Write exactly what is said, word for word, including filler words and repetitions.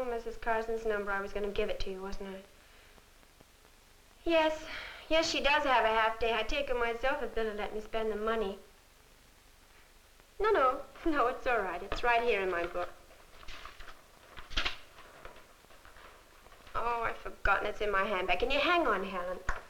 Oh, Missus Carson's number. I was going to give it to you, wasn't I? Yes. Yes, she does have a half day. I'd take her myself if Billy let me spend the money. No, no. No, it's all right. It's right here in my book. Oh, I've forgotten. It's in my handbag. Can you hang on, Helen?